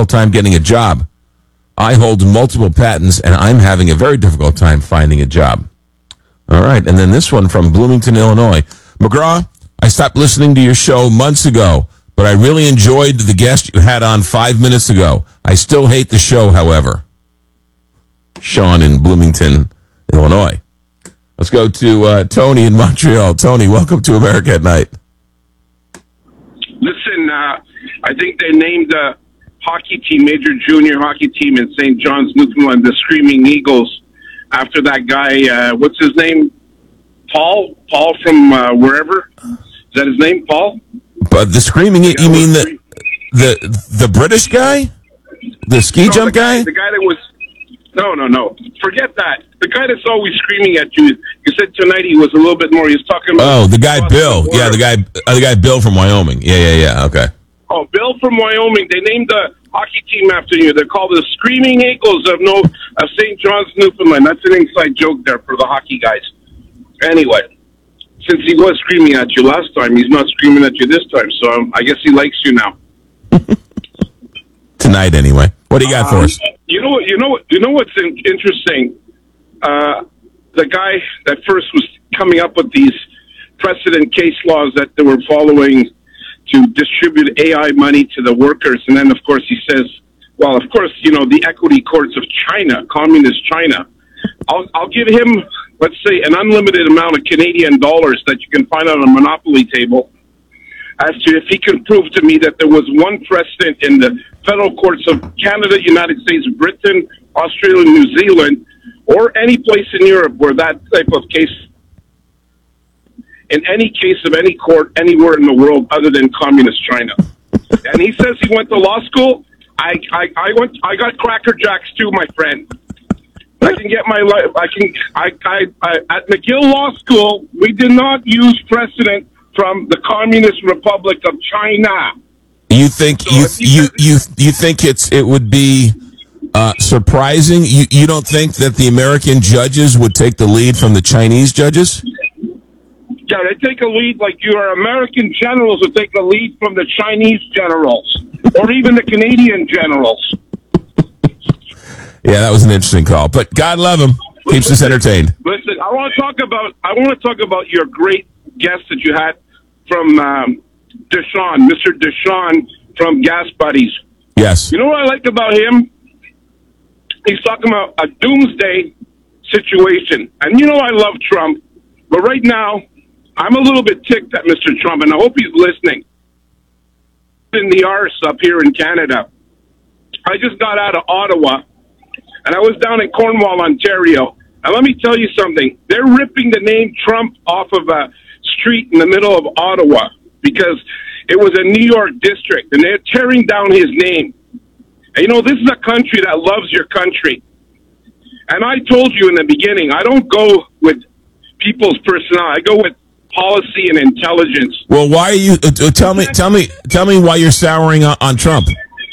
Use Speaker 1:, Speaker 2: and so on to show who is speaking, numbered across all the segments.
Speaker 1: difficult time getting a job. I hold multiple patents, and I'm having a very difficult time finding a job. All right, and then this one from Bloomington, Illinois. McGraw, I stopped listening to your show months ago, but I really enjoyed the guest you had on 5 minutes ago. I still hate the show, however. Sean in Bloomington, Illinois. Let's go to Tony in Montreal. Tony, welcome to America at Night.
Speaker 2: Listen, I think they named the hockey team, major junior hockey team in St. John's, Newfoundland, the Screaming Eagles, after that guy, what's his name? Paul from wherever? Is that his name, Paul?
Speaker 1: But the Screaming, you mean the British guy? The ski jump guy?
Speaker 2: The guy that was... No. Forget that. The guy that's always screaming at you. You said tonight he was a little bit more. He was talking about...
Speaker 1: Oh, the guy Bill. Yeah, the guy Bill from Wyoming. Yeah. Okay.
Speaker 2: Oh, Bill from Wyoming. They named the hockey team after you. They're called the Screaming Eagles of St. John's, Newfoundland. That's an inside joke there for the hockey guys. Anyway, since he was screaming at you last time, he's not screaming at you this time. So I guess he likes you now.
Speaker 1: Tonight, anyway. What do you got for us?
Speaker 2: You know what's interesting? The guy that first was coming up with these precedent case laws that they were following to distribute AI money to the workers, and then of course he says, well, of course, the equity courts of China, communist China. I'll give him, let's say, an unlimited amount of Canadian dollars that you can find on a monopoly table, as to if he can prove to me that there was one precedent in the federal courts of Canada, United States, Britain, Australia, New Zealand, or any place in Europe where that type of case, in any case of any court anywhere in the world other than communist China. And he says he went to law school. I got Cracker Jacks too, my friend. I can get my life. At McGill Law School, we did not use precedent from the Communist Republic of China.
Speaker 1: You think you think it would be surprising? You don't think that the American judges would take the lead from the Chinese judges?
Speaker 2: Yeah, they take a lead like your American generals would take a lead from the Chinese generals, or even the Canadian generals.
Speaker 1: Yeah, that was an interesting call, but God love him, keeps us entertained.
Speaker 2: Listen, I want to talk about your great guest that you had from Deshaun, Mr. Deshaun from Gas Buddies.
Speaker 1: Yes.
Speaker 2: You know what I like about him? He's talking about a doomsday situation. And I love Trump, but right now, I'm a little bit ticked at Mr. Trump, and I hope he's listening. In the arse up here in Canada. I just got out of Ottawa, and I was down in Cornwall, Ontario. And let me tell you something. They're ripping the name Trump off of a street in the middle of Ottawa because it was a New York district, and they're tearing down his name. And this is a country that loves your country. And I told you in the beginning, I don't go with people's personality. I go with policy and intelligence.
Speaker 1: Well, why are you? Tell me why you're souring on Trump.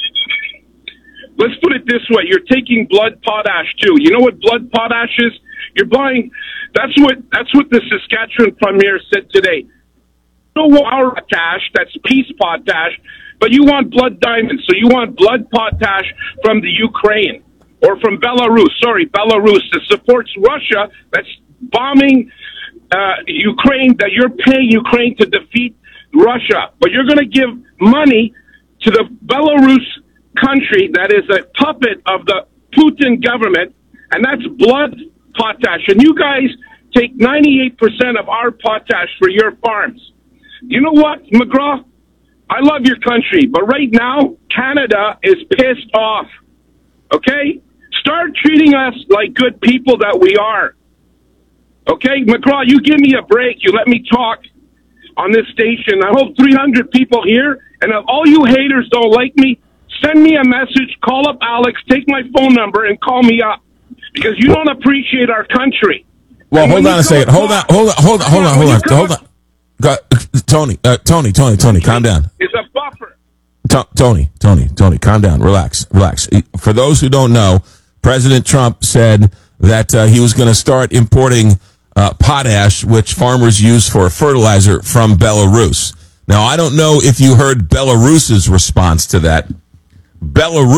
Speaker 2: Let's put it this way: you're taking blood potash too. You know what blood potash is? You're buying. That's what the Saskatchewan premier said today. No our potash, that's peace potash, but you want blood diamonds, so you want blood potash from the Ukraine or from Belarus. Sorry, Belarus that supports Russia. That's bombing Ukraine. That you're paying Ukraine to defeat Russia, but you're going to give money to the Belarus country that is a puppet of the Putin government, and that's blood potash. And you guys take 98% of our potash for your farms. You know what, McGraw? I love your country, but right now, Canada is pissed off. Okay? Start treating us like good people that we are. Okay? McGraw, you give me a break. You let me talk on this station. I hope 300 people here, and if all you haters don't like me, send me a message, call up Alex, take my phone number, and call me up. Because you don't appreciate our country.
Speaker 1: Well, hold on a second. Hold on. Tony, calm down.
Speaker 2: It's a buffer.
Speaker 1: Tony, calm down. Relax. For those who don't know, President Trump said that he was going to start importing potash, which farmers use for fertilizer, from Belarus. Now, I don't know if you heard Belarus's response to that. Belarus